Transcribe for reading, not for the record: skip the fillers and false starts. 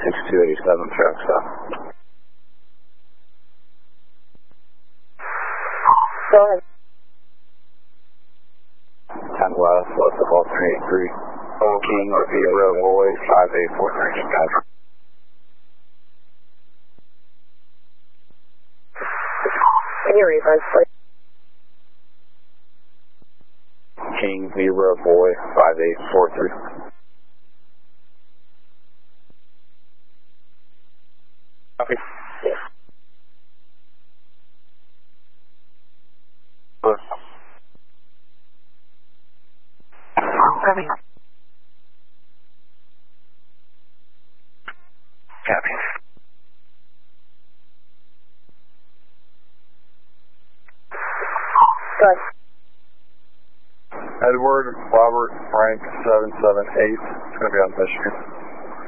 6287 track stop. Go ahead. 10 West, left of alternate 3. King, Vero Boy, 5843, Chicago. Can you refund, please? King, Vero Boy, 5843. Copy. Copy. Copy. Go ahead. Edward Robert Frank 778. It's going to be on Michigan.